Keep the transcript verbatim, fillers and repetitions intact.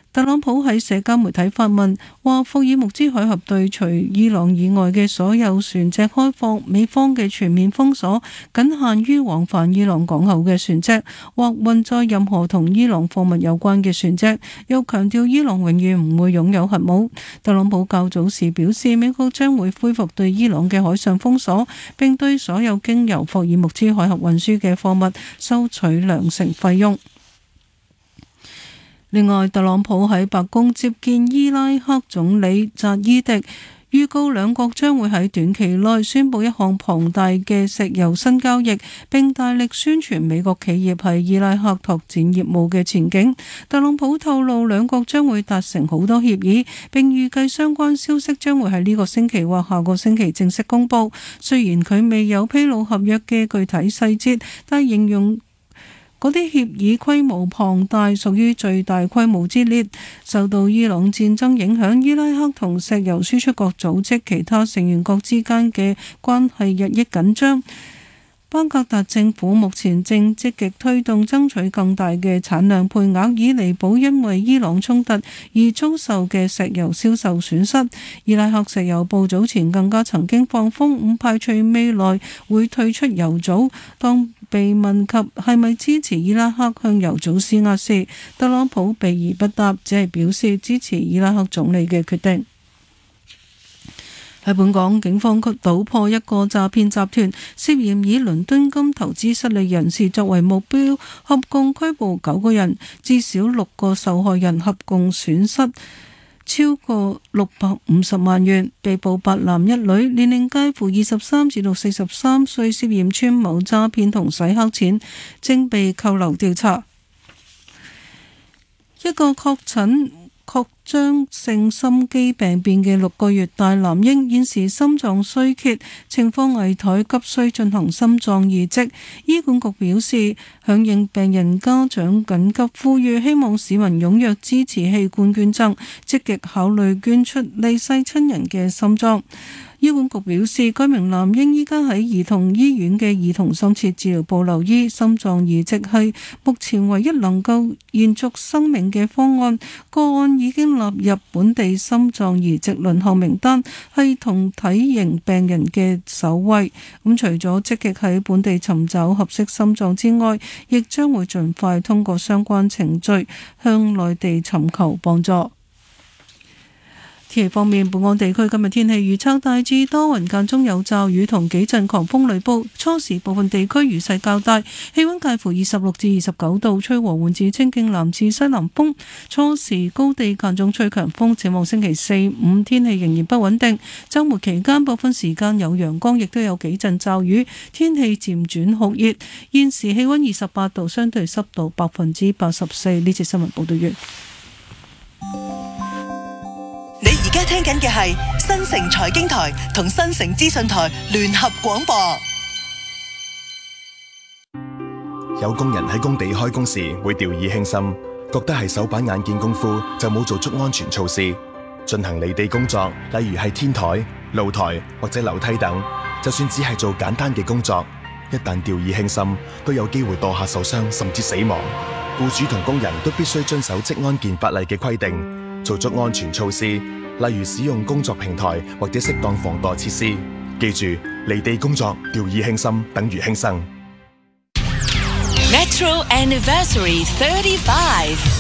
特朗普喺社交媒體發文，話霍爾木茲海峽對除伊朗以外嘅所有船隻開放，美方嘅全面封鎖僅限於往返伊朗港口嘅船隻，或運載任何同伊朗貨物有關嘅船隻。又強調伊朗永遠唔會擁有核武。特朗普較早時表示，美國將會恢復對伊朗嘅海上封鎖，並對所有經由霍爾木茲海峽運輸嘅貨物收取兩成費用。另外，特朗普喺白宮接見伊拉克總理扎伊迪，預告兩國將會喺短期內宣布一項龐大嘅石油新交易，並大力宣傳美國企業喺伊拉克拓展業務嘅前景。特朗普透露兩國將會達成好多協議，並預計相關消息將會喺呢個星期或下個星期正式公佈。雖然佢未有披露合約嘅具體細節，但形容嗰啲協議規模龐大，屬於最大規模之列。受到伊朗戰爭影響，伊拉克同石油輸出國組織其他成員國之間嘅關係日益緊張。巴格達政府目前正積極推動爭取更大嘅產量配額，以彌補因為伊朗衝突而遭受嘅石油銷售損失。伊拉克石油部早前更加曾經放風，唔排除未來會退出油組。當被問及係咪支持伊拉克向油組施壓時，特朗普避而不答，只係表示支持伊拉克總理嘅決定。喺本港，警方搗破一個詐騙集團，涉嫌以倫敦金投資失利人士作為目標，合共拘捕九個人，至少六個受害人合共損失超過六百五十萬元。被捕八男一女，年齡介乎二十三至到四十三歲，涉嫌串謀詐騙同洗黑錢，正被扣留調查。一個確診擴張性心肌病變嘅六個月大男嬰，現時心臟衰竭，情況危殆，急需進行心臟移植。醫管局表示，響應病人家長緊急呼籲，希望市民踴躍支持器官捐贈，積極考慮捐出離世親人嘅心臟。醫管局表示，該名男嬰依家喺兒童醫院嘅兒童深切治療部留醫，心臟移植係目前唯一能夠延續生命嘅方案。個案已經納入本地心臟移植輪候名單，係同體型病人嘅首位。咁除咗積極喺本地尋找合適心臟之外，亦將會盡快通過相關程序向內地尋求幫助。天氣方面，本港地區今日天氣預測大致多雲，間中有驟雨同幾陣狂風雷暴，初時部分地區雨勢較大，氣溫介乎二十六至二十九度，吹和緩至清勁南至西南風，初時高地間中吹強風。展望星期四五天氣仍然不穩定，週末期間部分時間有陽光，亦都有幾陣驟雨，天氣漸轉酷熱。現時氣溫二十八度，相對濕度百分之八十四。呢節新聞報道完。 你而家聽緊嘅係新城財經台同新城資訊台聯合廣播。 有工人喺工地開工時會掉以輕心，覺得係手板眼見功夫就冇做足安全措施。進行離地工作，例如係天台、露台或者樓梯等，就算只係做簡單嘅工作，一旦掉以輕心，都有機會墮下受傷甚至死亡。僱主同工人都必須遵守職安健法例嘅規定，做足安全措施，例如使用工作平台或者適當防墮設施。記住，離地工作掉以輕心等於輕生。 Metro Anniversary thirty-five